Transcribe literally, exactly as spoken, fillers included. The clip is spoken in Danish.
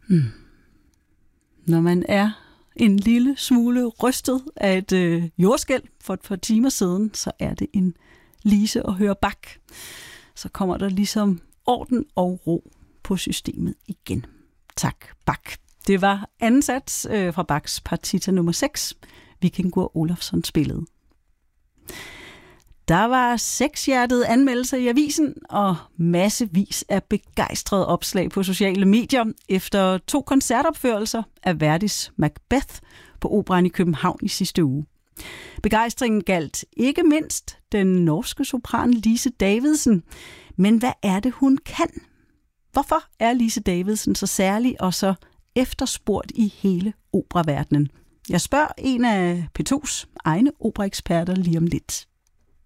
Hmm. Når man er en lille smule rystet af et øh, jordskælv for et par timer siden, så er det en Lise at høre Bach. Så kommer der ligesom orden og ro på systemet igen. Tak, Bach. Det var anden sats øh, fra Bachs partita nummer seks, Víkingur Ólafsson spillede. Der var sekshjertede anmeldelser i avisen og massevis af begejstrede opslag på sociale medier efter to koncertopførelser af Verdis Macbeth på Operaen i København i sidste uge. Begejstringen galt ikke mindst den norske sopran Lise Davidsen. Men hvad er det, hun kan? Hvorfor er Lise Davidsen så særlig og så efterspurgt i hele operaverdenen? Jeg spørger en af P to's egne operaeksperter lige om lidt.